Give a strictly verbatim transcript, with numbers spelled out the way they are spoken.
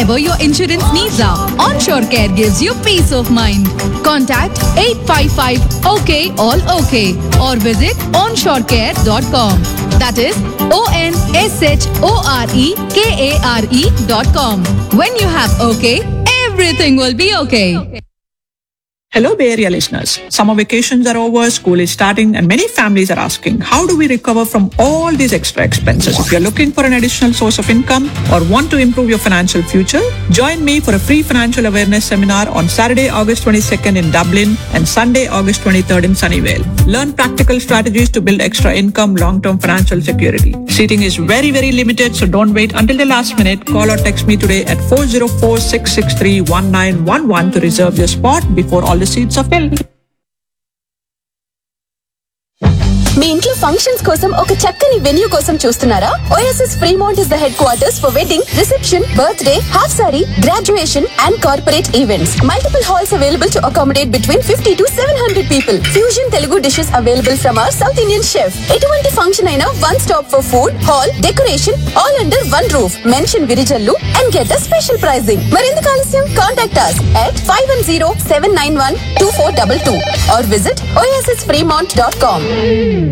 whatever your insurance needs are. Onshore Care gives you peace of mind. Contact eight five five O K all OK or visit onshore care dot com. That is O N S H O R E K A R E dot com. When you have OK, everything will be okay. Hello Bay Area listeners. Summer vacations are over, school is starting and many families are asking, how do we recover from all these extra expenses? If you're looking for an additional source of income or want to improve your financial future, join me for a free financial awareness seminar on Saturday, August twenty-second in Dublin and Sunday, August twenty-third in Sunnyvale. Learn practical strategies to build extra income, long-term financial security. Seating is very, very limited, so don't wait until the last minute. Call or text me today at four zero four, six six three, one nine one one to reserve your spot before all the seats are filled. మీ ఇంట్లో functions కోసం ఒక చక్కని venue కోసం చూస్తున్నారా? OSS Fremont is the head quarters for wedding, reception, birthday, half sorry, graduation and corporate events. Multiple halls available to accommodate between fifty to seven hundred people. Fusion Telugu dishes available from our south Indian chef. ఎటువంటి function అయినా one stop for food, hall, decoration all under one roof. Mention Virijallu and get the special pricing. మరెందుకు ఆలస్యం? Contact us at five one zero, seven nine one, two four two two or visit o s s fremont dot com.